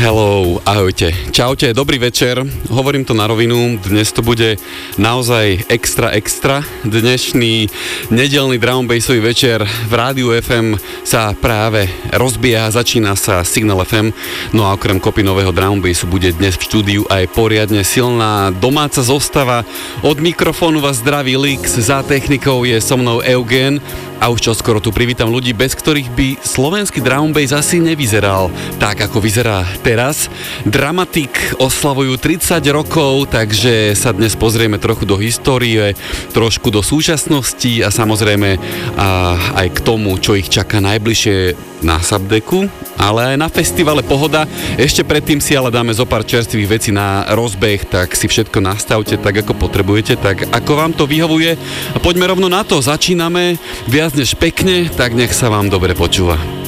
Hello, ahojte. Čaute, dobrý večer. Hovorím to na rovinu, dnes to bude naozaj extra. Dnešný nedeľný drum bassový večer v Rádiu FM sa práve rozbieha, začína sa Signal FM. No a okrem kopy nového drum bassu bude dnes v štúdiu aj poriadne silná domáca zostava. Od mikrofónu vás zdraví Lix, za technikou je so mnou Eugen. A už čoskoro tu privítam ľudí, bez ktorých by slovenský drum bass asi nevyzeral tak, ako vyzerá teraz. Dramatik oslavujú 30 rokov, takže sa dnes pozrieme trochu do histórie, trošku do súčasnosti a samozrejme aj k tomu, čo ich čaká najbližšie na Subdeku, ale aj na festivale Pohoda. Ešte predtým si ale dáme zo pár čerstvých vecí na rozbeh, tak si všetko nastavte tak, ako potrebujete, tak ako vám to vyhovuje. A poďme rovno na to, začíname viac než pekne, tak nech sa vám dobre počúva.